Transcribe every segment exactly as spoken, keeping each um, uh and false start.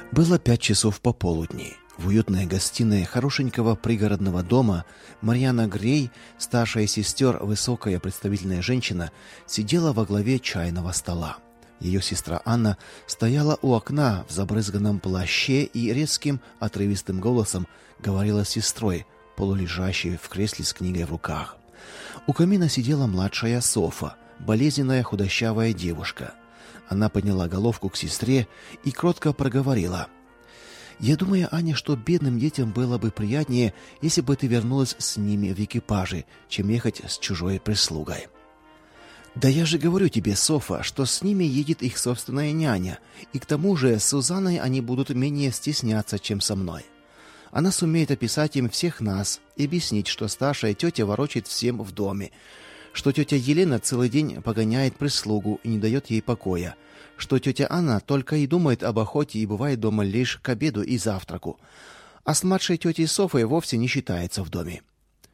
Было пять часов пополудни. В уютной гостиной хорошенького пригородного дома Марьяна Грей, старшая из сестер, высокая представительная женщина, сидела во главе чайного стола. Ее сестра Анна стояла у окна в забрызганном плаще и резким, отрывистым голосом говорила с сестрой, полулежащей в кресле с книгой в руках. У камина сидела младшая Софа, болезненная худощавая девушка. Она подняла головку к сестре и кротко проговорила: «Я думаю, Аня, что бедным детям было бы приятнее, если бы ты вернулась с ними в экипаже, чем ехать с чужой прислугой». «Да я же говорю тебе, Софа, что с ними едет их собственная няня, и к тому же с Сузанной они будут менее стесняться, чем со мной. Она сумеет описать им всех нас и объяснить, что старшая тетя ворочает всем в доме, что тетя Елена целый день погоняет прислугу и не дает ей покоя, что тетя Анна только и думает об охоте и бывает дома лишь к обеду и завтраку, а с младшей тетей Софой вовсе не считается в доме».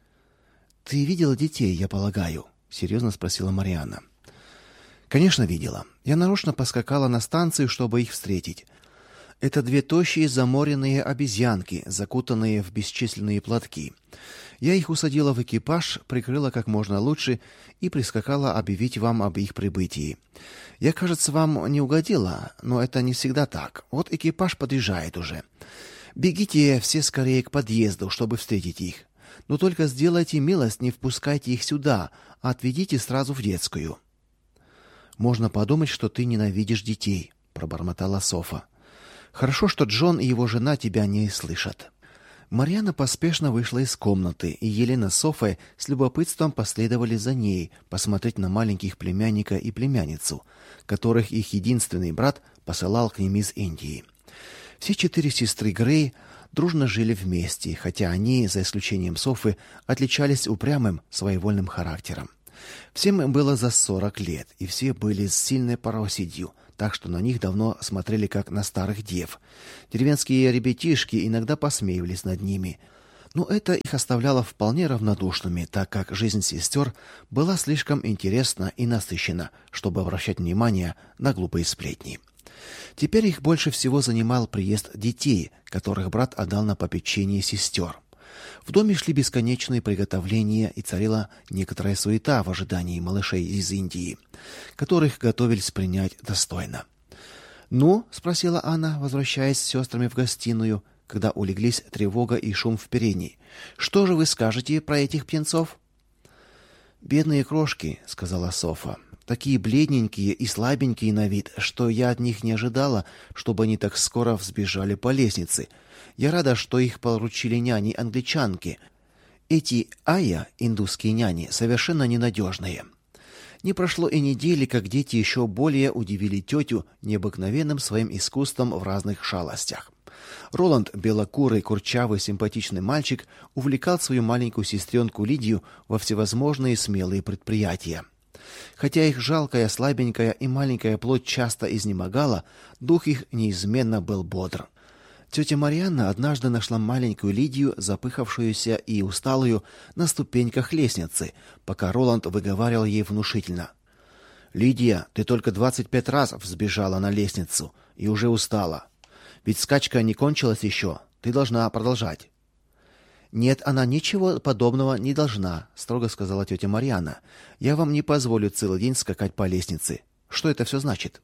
«Ты видела детей, я полагаю?» — серьезно спросила Марьяна. «Конечно, видела. Я нарочно поскакала на станцию, чтобы их встретить. Это две тощие заморенные обезьянки, закутанные в бесчисленные платки. Я их усадила в экипаж, прикрыла как можно лучше и прискакала объявить вам об их прибытии. Я, кажется, вам не угодила, но это не всегда так. Вот экипаж подъезжает уже. Бегите все скорее к подъезду, чтобы встретить их. Но только сделайте милость, не впускайте их сюда, а отведите сразу в детскую». «Можно подумать, что ты ненавидишь детей», — пробормотала Софа. «Хорошо, что Джон и его жена тебя не слышат». Марьяна поспешно вышла из комнаты, и Елена с Софой с любопытством последовали за ней посмотреть на маленьких племянника и племянницу, которых их единственный брат посылал к ним из Индии. Все четыре сестры Грей дружно жили вместе, хотя они, за исключением Софы, отличались упрямым, своевольным характером. Всем им было за сорок лет, и все были с сильной пароседью, так что на них давно смотрели как на старых дев. Деревенские ребятишки иногда посмеивались над ними, но это их оставляло вполне равнодушными, так как жизнь сестер была слишком интересна и насыщена, чтобы обращать внимание на глупые сплетни. Теперь их больше всего занимал приезд детей, которых брат отдал на попечение сестер. В доме шли бесконечные приготовления, и царила некоторая суета в ожидании малышей из Индии, которых готовились принять достойно. «Ну?» — спросила Анна, возвращаясь с сестрами в гостиную, когда улеглись тревога и шум в передней. «Что же вы скажете про этих птенцов?» «Бедные крошки», — сказала Софа, — «такие бледненькие и слабенькие на вид, что я от них не ожидала, чтобы они так скоро взбежали по лестнице. Я рада, что их поручили няни-англичанки. Эти айя, индусские няни, совершенно ненадежные». Не прошло и недели, как дети еще более удивили тетю необыкновенным своим искусством в разных шалостях. Роланд, белокурый, курчавый, симпатичный мальчик, увлекал свою маленькую сестренку Лидию во всевозможные смелые предприятия. Хотя их жалкая, слабенькая и маленькая плоть часто изнемогала, дух их неизменно был бодр. Тетя Марьяна однажды нашла маленькую Лидию, запыхавшуюся и усталую, на ступеньках лестницы, пока Роланд выговаривал ей внушительно: «Лидия, ты только двадцать пять раз взбежала на лестницу и уже устала. Ведь скачка не кончилась еще, ты должна продолжать». «Нет, она ничего подобного не должна», — строго сказала тетя Марьяна. «Я вам не позволю целый день скакать по лестнице. Что это все значит?»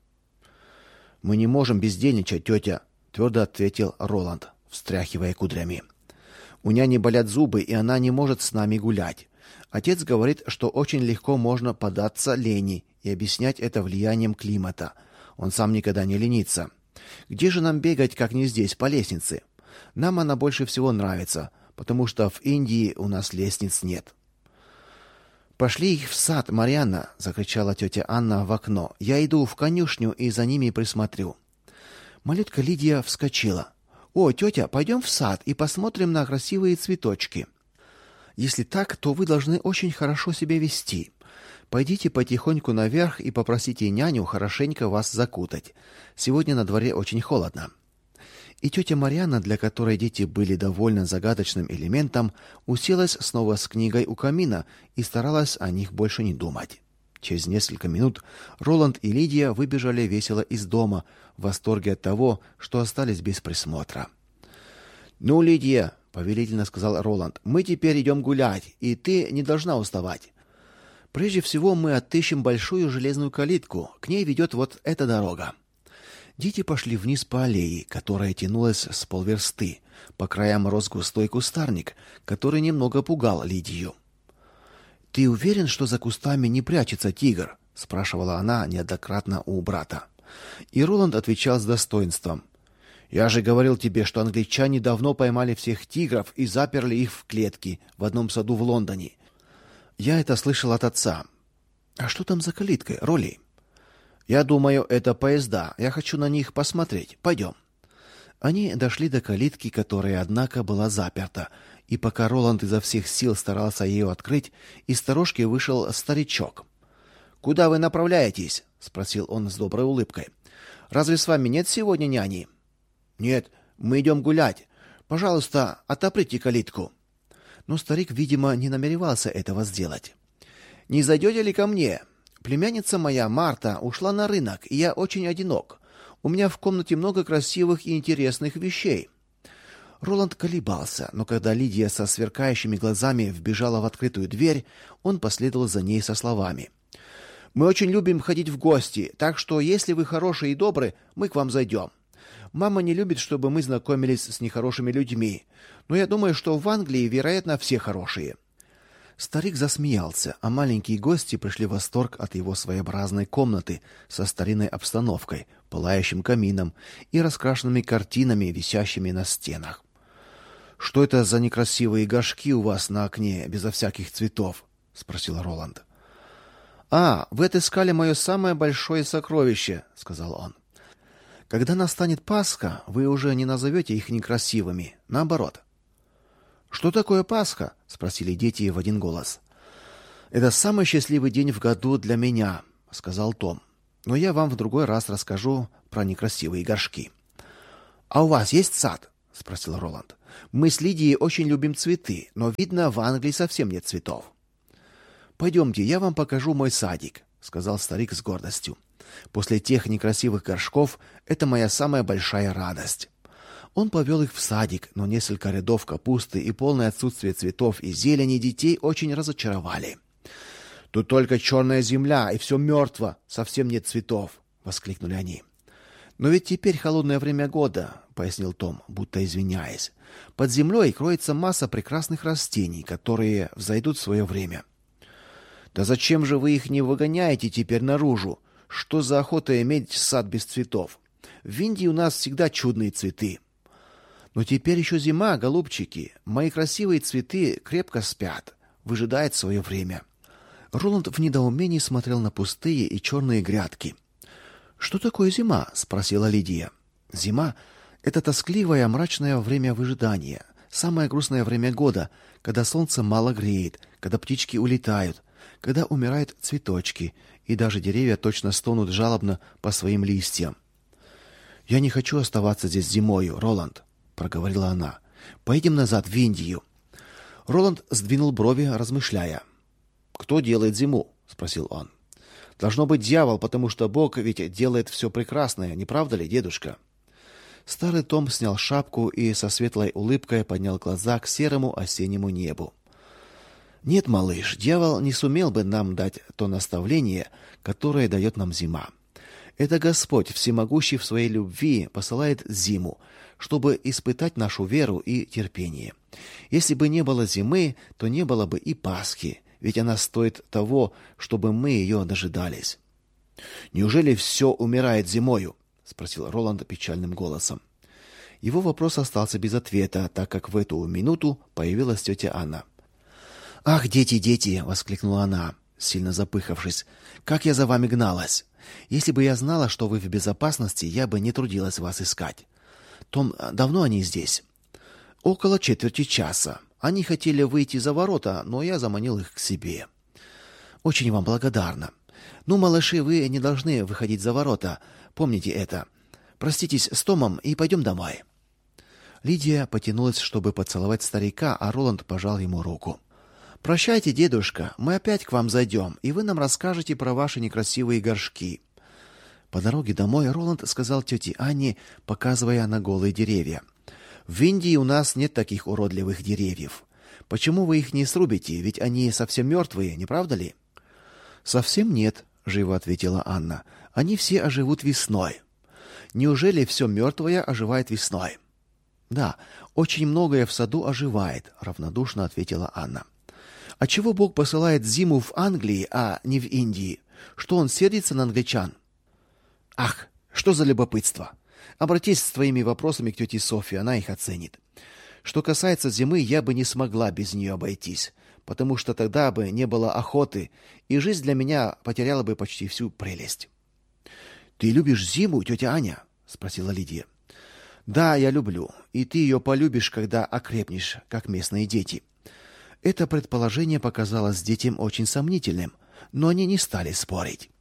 «Мы не можем бездельничать, тетя», — твердо ответил Роланд, встряхивая кудрями. «У няни болят зубы, и она не может с нами гулять. Отец говорит, что очень легко можно поддаться лени и объяснять это влиянием климата. Он сам никогда не ленится. Где же нам бегать, как не здесь, по лестнице? Нам она больше всего нравится, потому что в Индии у нас лестниц нет». «Пошли их в сад, Марьяна!» — закричала тетя Анна в окно. «Я иду в конюшню и за ними присмотрю». Малютка Лидия вскочила. «О, тетя, пойдем в сад и посмотрим на красивые цветочки». «Если так, то вы должны очень хорошо себя вести. Пойдите потихоньку наверх и попросите няню хорошенько вас закутать. Сегодня на дворе очень холодно». И тетя Марьяна, для которой дети были довольно загадочным элементом, уселась снова с книгой у камина и старалась о них больше не думать. Через несколько минут Роланд и Лидия выбежали весело из дома, в восторге от того, что остались без присмотра. «Ну, Лидия», — повелительно сказал Роланд, — «мы теперь идем гулять, и ты не должна уставать. Прежде всего мы отыщем большую железную калитку, к ней ведет вот эта дорога». Дети пошли вниз по аллее, которая тянулась с полверсты. По краям рос густой кустарник, который немного пугал Лидию. «Ты уверен, что за кустами не прячется тигр?» — спрашивала она неоднократно у брата. И Роланд отвечал с достоинством: «Я же говорил тебе, что англичане давно поймали всех тигров и заперли их в клетки в одном саду в Лондоне. Я это слышал от отца». «А что там за калиткой, Ролли?» «Я думаю, это поезда. Я хочу на них посмотреть. Пойдем». Они дошли до калитки, которая, однако, была заперта, и пока Роланд изо всех сил старался ее открыть, из сторожки вышел старичок. «Куда вы направляетесь?» — спросил он с доброй улыбкой. «Разве с вами нет сегодня няни?» «Нет, мы идем гулять. Пожалуйста, отоприте калитку». Но старик, видимо, не намеревался этого сделать. «Не зайдете ли ко мне? Племянница моя, Марта, ушла на рынок, и я очень одинок. У меня в комнате много красивых и интересных вещей». Роланд колебался, но когда Лидия со сверкающими глазами вбежала в открытую дверь, он последовал за ней со словами: «Мы очень любим ходить в гости, так что, если вы хорошие и добрые, мы к вам зайдем. Мама не любит, чтобы мы знакомились с нехорошими людьми, но я думаю, что в Англии, вероятно, все хорошие». Старик засмеялся, а маленькие гости пришли в восторг от его своеобразной комнаты со старинной обстановкой, пылающим камином и раскрашенными картинами, висящими на стенах. «Что это за некрасивые горшки у вас на окне, безо всяких цветов?» — спросил Роланд. «А, вы отыскали мое самое большое сокровище», — сказал он. «Когда настанет Пасха, вы уже не назовете их некрасивыми, наоборот». «Что такое Пасха?» — спросили дети в один голос. «Это самый счастливый день в году для меня», — сказал Том. «Но я вам в другой раз расскажу про некрасивые горшки». «А у вас есть сад?» — спросил Роланд. «Мы с Лидией очень любим цветы, но, видно, в Англии совсем нет цветов». «Пойдемте, я вам покажу мой садик», — сказал старик с гордостью. «После тех некрасивых горшков это моя самая большая радость». Он повел их в садик, но несколько рядов капусты и полное отсутствие цветов и зелени детей очень разочаровали. «Тут только черная земля, и все мертво, совсем нет цветов», — воскликнули они. «Но ведь теперь холодное время года», — пояснил Том, будто извиняясь. «Под землей кроется масса прекрасных растений, которые взойдут в свое время». «Да зачем же вы их не выгоняете теперь наружу? Что за охота иметь сад без цветов? В Индии у нас всегда чудные цветы». «Но теперь еще зима, голубчики. Мои красивые цветы крепко спят, выжидают свое время». Роланд в недоумении смотрел на пустые и черные грядки. «Что такое зима?» — спросила Лидия. «Зима — это тоскливое, мрачное время выжидания, самое грустное время года, когда солнце мало греет, когда птички улетают, когда умирают цветочки, и даже деревья точно стонут жалобно по своим листьям». «Я не хочу оставаться здесь зимою, Роланд», — проговорила она. «Поедем назад в Индию». Роланд сдвинул брови, размышляя. «Кто делает зиму?» — спросил он. «Должно быть дьявол, потому что Бог ведь делает все прекрасное, не правда ли, дедушка?» Старый Том снял шапку и со светлой улыбкой поднял глаза к серому осеннему небу. «Нет, малыш, дьявол не сумел бы нам дать то наставление, которое дает нам зима. Это Господь, всемогущий в своей любви, посылает зиму, чтобы испытать нашу веру и терпение. Если бы не было зимы, то не было бы и Пасхи, ведь она стоит того, чтобы мы ее дожидались». «Неужели все умирает зимою?» — спросил Роланд печальным голосом. Его вопрос остался без ответа, так как в эту минуту появилась тетя Анна. «Ах, дети, дети!» — воскликнула она, сильно запыхавшись. «Как я за вами гналась! Если бы я знала, что вы в безопасности, я бы не трудилась вас искать. Том, давно они здесь?» «Около четверти часа. Они хотели выйти за ворота, но я заманил их к себе». «Очень вам благодарна. Ну, малыши, вы не должны выходить за ворота. Помните это. Проститесь с Томом и пойдем домой». Лидия потянулась, чтобы поцеловать старика, а Роланд пожал ему руку. Прощайте, дедушка, мы опять к вам зайдем, и вы нам расскажете про ваши некрасивые горшки. По дороге домой Роланд сказал тете Анне, показывая на голые деревья: в Индии у нас нет таких уродливых деревьев. Почему вы их не срубите? Ведь они совсем мертвые, не правда ли? Совсем нет, живо ответила Анна. Они все оживут весной. Неужели все мертвое оживает весной? Да, очень многое в саду оживает, равнодушно ответила Анна. А чего Бог посылает зиму в Англии, а не в Индии? Что он сердится на англичан? Ах, что за любопытство! Обратись с твоими вопросами к тете Софье, она их оценит. Что касается зимы, я бы не смогла без нее обойтись, потому что тогда бы не было охоты, и жизнь для меня потеряла бы почти всю прелесть. Ты любишь зиму, тетя Аня? Спросила Лидия. Да, я люблю, и ты ее полюбишь, когда окрепнешь, как местные дети. Это предположение показалось детям очень сомнительным, но они не стали спорить.